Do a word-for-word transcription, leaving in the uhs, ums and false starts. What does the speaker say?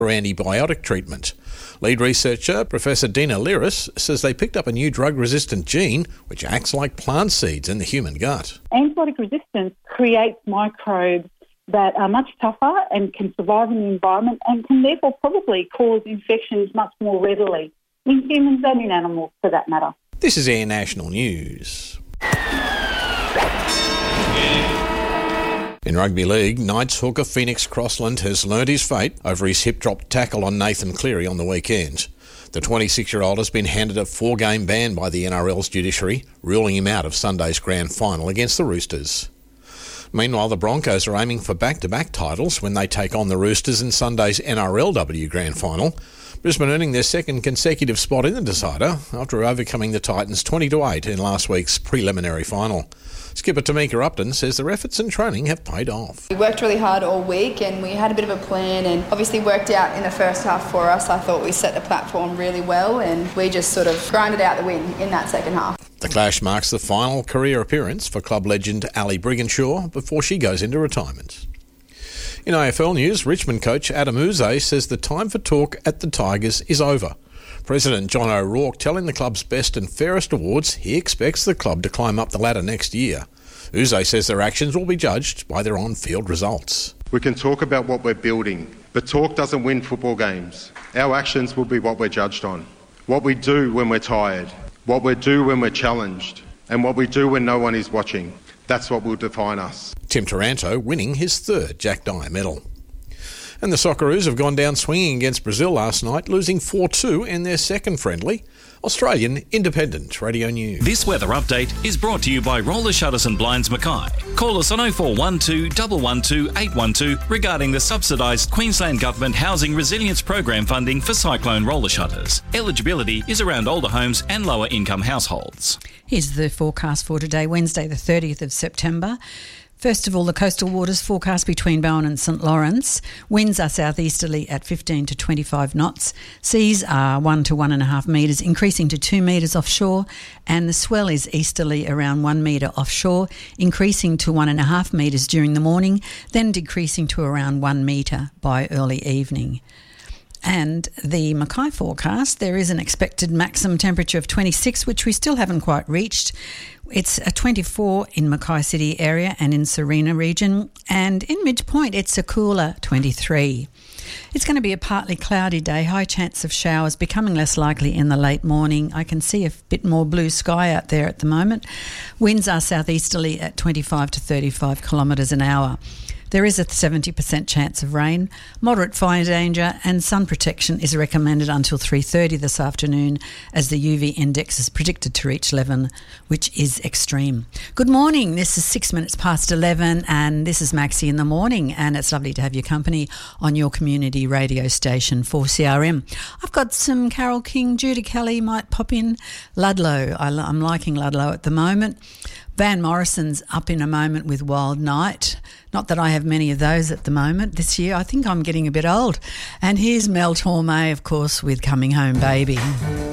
for antibiotic treatment. Lead researcher Professor Dina Liris says they picked up a new drug-resistant gene which acts like plant seeds in the human gut. Antibiotic resistance creates microbes that are much tougher and can survive in the environment and can therefore probably cause infections much more readily in humans and in animals for that matter. This is Air National News. In rugby league, Knights hooker Phoenix Crossland has learnt his fate over his hip-drop tackle on Nathan Cleary on the weekend. The twenty-six-year-old has been handed a four-game ban by the N R L's judiciary, ruling him out of Sunday's grand final against the Roosters. Meanwhile, the Broncos are aiming for back-to-back titles when they take on the Roosters in Sunday's N R L W grand final. Brisbane earning their second consecutive spot in the decider after overcoming the Titans twenty to eight in last week's preliminary final. Skipper Tamika Upton says their efforts and training have paid off. We worked really hard all week and we had a bit of a plan and obviously worked out in the first half for us. I thought we set the platform really well and we just sort of grinded out the win in that second half. The clash marks the final career appearance for club legend Ali Brigginshaw before she goes into retirement. In A F L news, Richmond coach Adam Yze says the time for talk at the Tigers is over. President John O'Rourke telling the club's best and fairest awards he expects the club to climb up the ladder next year. Yze says their actions will be judged by their on-field results. We can talk about what we're building, but talk doesn't win football games. Our actions will be what we're judged on. What we do when we're tired, what we do when we're challenged, and what we do when no one is watching. That's what will define us. Tim Taranto winning his third Jack Dyer medal. And the Socceroos have gone down swinging against Brazil last night, losing four two in their second friendly. Australian Independent Radio News. This weather update is brought to you by Roller Shutters and Blinds Mackay. Call us on oh four one two, one one two, eight one two regarding the subsidised Queensland Government Housing Resilience Program funding for cyclone roller shutters. Eligibility is around older homes and lower income households. Here's the forecast for today, Wednesday the thirtieth of September. First of all, the coastal waters forecast between Bowen and St Lawrence. Winds are southeasterly at fifteen to twenty-five knots. Seas are one to one and a half metres, increasing to two metres offshore. And the swell is easterly around one metre offshore, increasing to one and a half metres during the morning, then decreasing to around one metre by early evening. And the Mackay forecast, there is an expected maximum temperature of twenty-six, which we still haven't quite reached. It's a twenty-four in Mackay City area and in Serena region. And in Midpoint, it's a cooler twenty-three. It's going to be a partly cloudy day, high chance of showers, becoming less likely in the late morning. I can see a bit more blue sky out there at the moment. Winds are southeasterly at twenty-five to thirty-five kilometres an hour. There is a seventy percent chance of rain, moderate fire danger, and sun protection is recommended until three thirty this afternoon as the U V index is predicted to reach eleven, which is extreme. Good morning, this is six minutes past eleven and this is Maxie in the Morning, and it's lovely to have your company on your community radio station four C R M. I've got some Carole King, Judy Kelly might pop in, Ludlow, I, I'm liking Ludlow at the moment. Van Morrison's up in a moment with Wild Night. Not that I have many of those at the moment this year. I think I'm getting a bit old. And here's Mel Torme, of course, with Coming Home Baby.